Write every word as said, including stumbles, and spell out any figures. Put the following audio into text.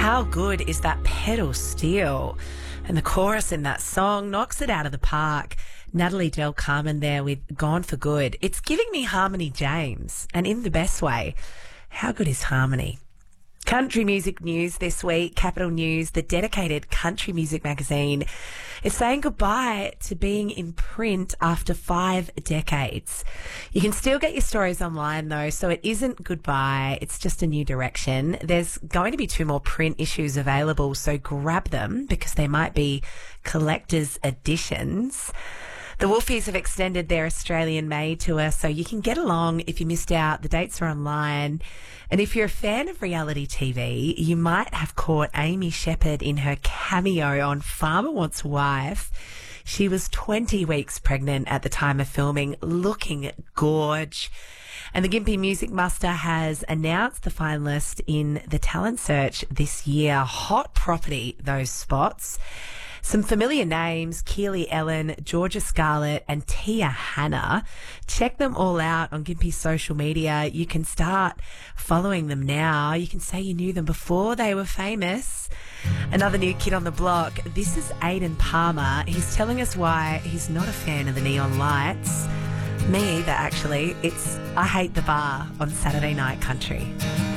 How good is that pedal steel? And the chorus in that song knocks it out of the park. Natalie Del Carmen there with Gone for Good. It's giving me Harmony James, and in the best way. How good is Harmony? Country music news this week, Capital News, the dedicated country music magazine, is saying goodbye to being in print after five decades. You can still get your stories online though, so it isn't goodbye, it's just a new direction. There's going to be two more print issues available, so grab them because they might be collector's editions. The Wolfies have extended their Australian May tour, so you can get along if you missed out. The dates are online. And if you're a fan of reality T V, you might have caught Amy Shepherd in her cameo on Farmer Wants a Wife. She was twenty weeks pregnant at the time of filming, looking gorge. And the Gympie Music Muster has announced the finalist in the talent search this year. Hot property, those spots. Some familiar names, Keely Ellen, Georgia Scarlett and Tia Hanna. Check them all out on Gympie's social media. You can start following them now. You can say you knew them before they were famous. Another new kid on the block. This is Aidan Palmer. He's telling us why he's not a fan of the neon lights. Me either, actually. It's I Hate the Bar on Saturday Night Country.